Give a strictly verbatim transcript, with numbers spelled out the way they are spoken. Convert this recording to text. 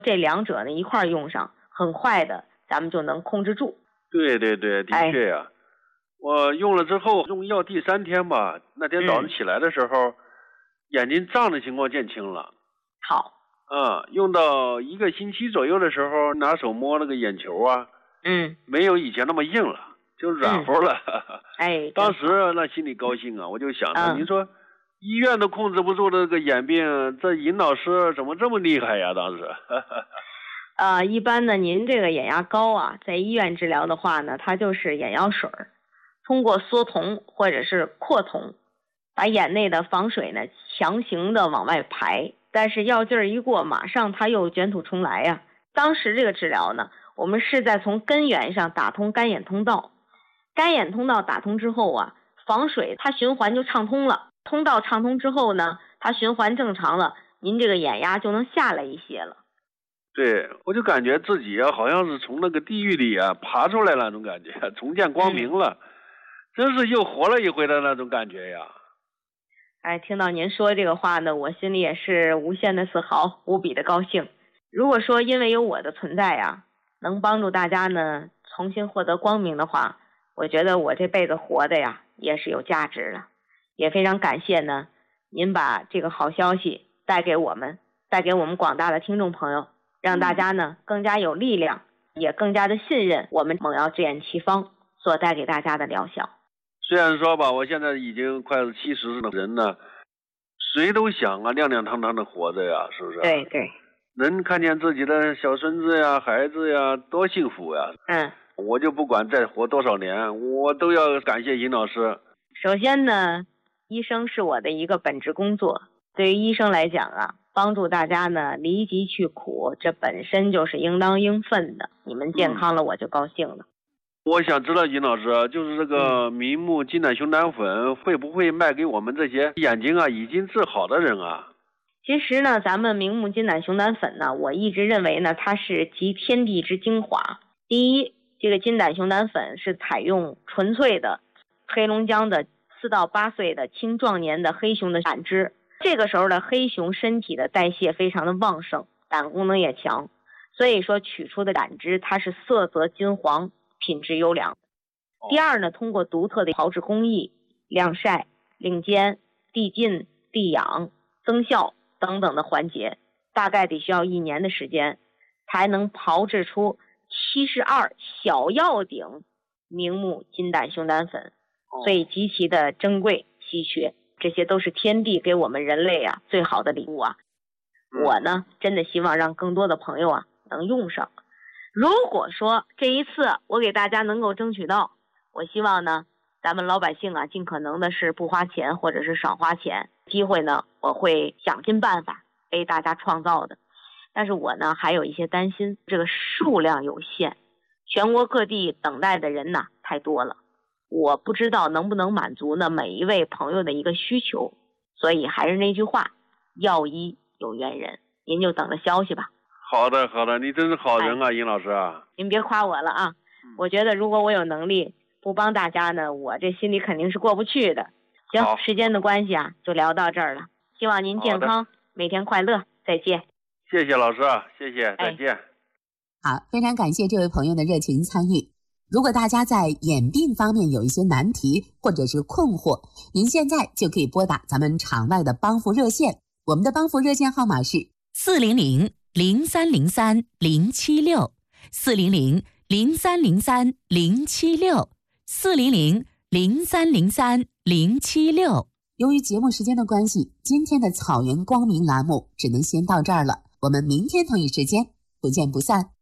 这两者呢一块用上，很快的咱们就能控制住。 对对对，的确呀、啊哎。我用了之后，用药第三天吧，那天早上起来的时候，嗯、眼睛胀的情况减轻了。 好。 嗯，用到一个星期左右的时候，拿手摸那个眼球啊， 嗯， 没有以前那么硬了，就软和了。 嗯、哎， 当时那心里高兴啊，我就想着， 嗯、 你说医院都控制不住这个眼病，这尹老师怎么这么厉害呀？当时。 呃，一般呢，您这个眼压高啊，在医院治疗的话呢，它就是眼药水，通过缩瞳或者是扩瞳，把眼内的房水呢强行的往外排。但是药劲儿一过，马上它又卷土重来呀、啊。当时这个治疗呢，我们是在从根源上打通干眼通道，干眼通道打通之后啊，房水它循环就畅通了，通道畅通之后呢，它循环正常了，您这个眼压就能下来一些了。 对，我就感觉自己啊，好像是从那个地狱里啊爬出来了那种感觉，重见光明了、嗯，真是又活了一回的那种感觉呀。 哎，听到您说这个话呢，我心里也是无限的自豪，无比的高兴。如果说因为有我的存在啊，能帮助大家呢重新获得光明的话，我觉得我这辈子活的呀也是有价值的。也非常感谢呢，您把这个好消息带给我们，带给我们广大的听众朋友，让大家呢更加有力量，也更加的信任我们猛药制眼奇方所带给大家的疗效。 虽然说吧，我现在已经快是七十的人了，谁都想啊亮亮堂堂的活着呀，是不是？ 对对。 能看见自己的小孙子呀、孩子呀，多幸福呀！ 嗯。 我就不管再活多少年，我都要感谢尹老师。 首先呢，医生是我的一个本职工作，对于医生来讲啊，帮助大家呢离疾去苦，这本身就是应当应分的。你们健康了，我就高兴了。嗯， 我想知道尹老师，就是这个明目金胆熊胆粉会不会卖给我们这些眼睛啊已经治好的人啊？ 其实呢，咱们明目金胆熊胆粉呢，我一直认为呢，它是集天地之精华。第一，这个金胆熊胆粉是采用纯粹的黑龙江的四到八岁的青壮年的黑熊的胆汁。这个时候的黑熊身体的代谢非常的旺盛，胆功能也强，所以说取出的胆汁它是色泽金黄，品质优良。第二呢，通过独特的炮制工艺，晾晒、领尖、递进、递养、增效等等的环节，大概得需要一年的时间，才能炮制出七十二小药鼎明目金胆熊胆粉，所以极其的珍贵稀缺，这些都是天地给我们人类啊最好的礼物啊。我呢，真的希望让更多的朋友啊能用上。如果说这一次我给大家能够争取到，我希望呢，咱们老百姓啊，尽可能的是不花钱或者是少花钱，机会呢，我会想尽办法为大家创造的。但是我呢，还有一些担心，这个数量有限，全国各地等待的人呢太多了，我不知道能不能满足呢每一位朋友的一个需求。所以还是那句话，药医有缘人，您就等着消息吧。 好的好的，你真是好人啊，尹、哎、老师啊。 您别夸我了啊，我觉得如果我有能力不帮大家呢，我这心里肯定是过不去的。行，时间的关系啊，就聊到这儿了。希望您健康，每天快乐，再见。 谢谢老师，谢谢，再见。 哎、好，非常感谢这位朋友的热情参与。如果大家在眼病方面有一些难题或者是困惑，您现在就可以拨打咱们场外的帮扶热线，我们的帮扶热线号码是四零零零三零三零七六四零零零三零三零七六四零零零三零三零七六。 由于节目时间的关系，今天的草原光明栏目只能先到这儿了，我们明天同一时间不见不散。